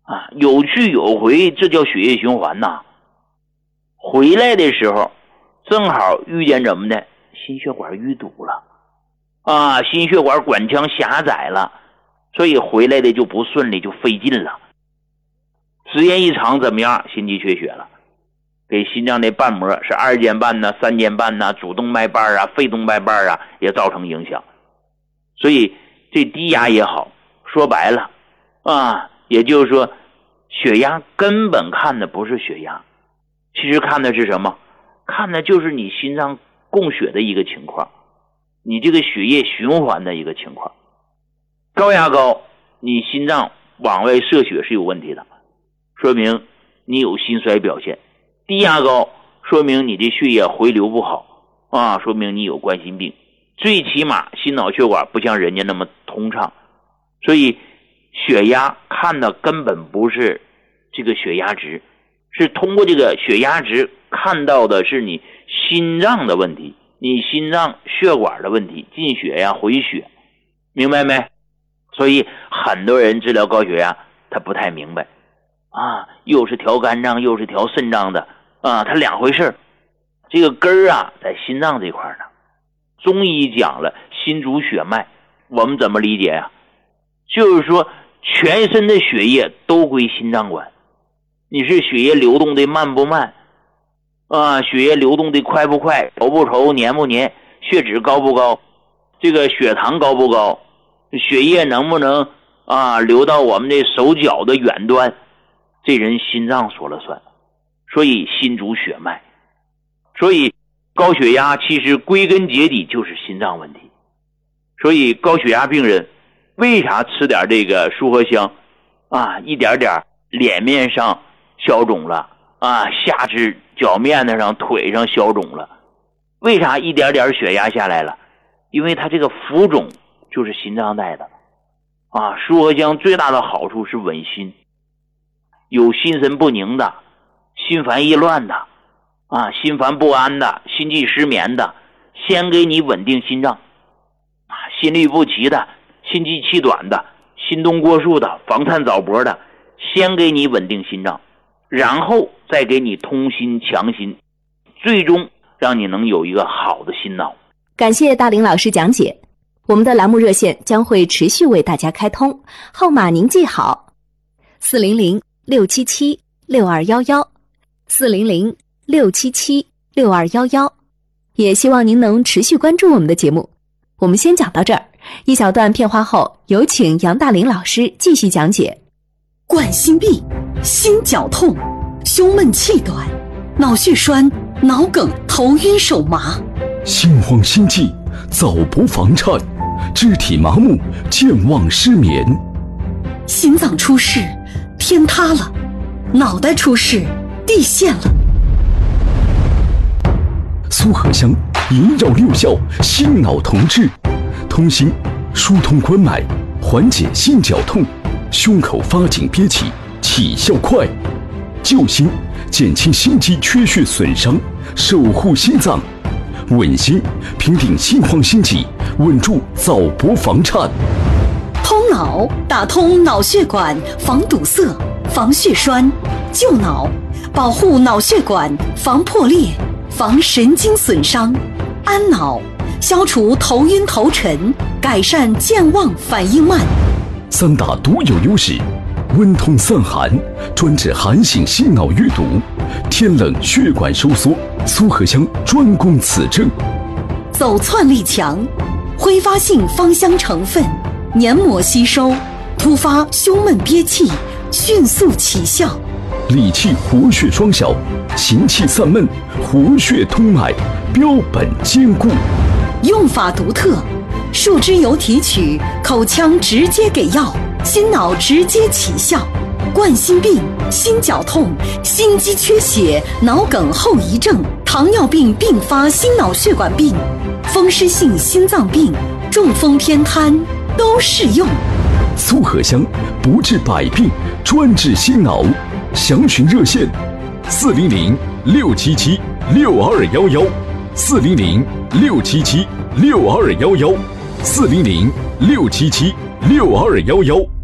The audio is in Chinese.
有去有回，这叫血液循环呐。回来的时候正好遇见怎么的，心血管淤堵了心血管管腔狭窄了，所以回来的就不顺利，就费劲了。时间一长怎么样？心肌缺血了，给心脏的瓣膜是二尖瓣呐、三尖瓣呐、主动脉瓣啊、肺动脉瓣啊也造成影响。所以这低压也好，说白了也就是说血压根本看的不是血压，其实看的是什么？看的就是你心脏供血的一个情况，你这个血液循环的一个情况。高压高，你心脏往外射血是有问题的，说明你有心衰表现。低压高，说明你的血液回流不好说明你有冠心病。最起码心脑血管不像人家那么通畅，所以血压看的根本不是这个血压值，是通过这个血压值看到的是你心脏的问题，你心脏血管的问题，进血呀、回血，明白没？所以很多人治疗高血压他不太明白又是调肝脏又是调肾脏的它两回事。这个根儿在心脏这块呢。中医讲了心主血脉，我们怎么理解呀？就是说全身的血液都归心脏管，你是血液流动的慢不慢血液流动的快不快，稠不稠，黏不黏，血脂高不高，这个血糖高不高，血液能不能流到我们的手脚的远端，这人心脏说了算。所以心主血脉，所以高血压其实归根结底就是心脏问题。所以高血压病人为啥吃点这个舒和香一点点脸面上消肿了下肢脚面子上腿上消肿了，为啥一点点血压下来了？因为它这个浮肿就是心脏带的舒和香最大的好处是稳心，有心神不宁的、心烦意乱的心烦不安的、心悸失眠的，先给你稳定心脏心律不齐的、心悸气短的、心动过速的、房颤早搏的，先给你稳定心脏，然后再给你通心强心，最终让你能有一个好的心脑。 感谢大林老师讲解，我们的栏目热线将会持续为大家开通，号码您记好：400-677-6211 400-677-6211。也希望您能持续关注我们的节目。我们先讲到这儿，一小段片花后，有请杨大林老师继续讲解。 冠心病、心绞痛、胸闷气短、脑血栓、脑梗、头晕手麻、 心慌心悸、早搏房颤、肢体麻木、健忘失眠。 心脏出事，天塌了；脑袋出事，地陷了。 苏合香萦绕六窍，心脑同治，通心疏通关脉，缓解心绞痛，胸口发紧憋气，起效快；救心减轻心肌缺血损伤，守护心脏；稳心平定心慌心悸，稳住早搏房颤。 通脑打通脑血管，防堵塞，防血栓；救脑保护脑血管，防破裂，防神经损伤；安脑消除头晕头沉，改善健忘反应慢。 三大独有优势：温通散寒，专治寒性心脑淤堵；天冷血管收缩，苏合香专攻此症。 走窜力强，挥发性芳香成分黏膜吸收，突发胸闷憋气迅速起效。 理气活血双效，行气散闷，活血通脉，标本兼顾。 用法独特，树脂油提取，口腔直接给药，心脑直接起效。冠心病、心绞痛、心肌缺血、脑梗后遗症、糖尿病并发心脑血管病、风湿性心脏病、中风偏瘫都适用。 苏合香不治百病，专治心脑。详询热线：400-677-6211 400-677-6211 400-677-6211。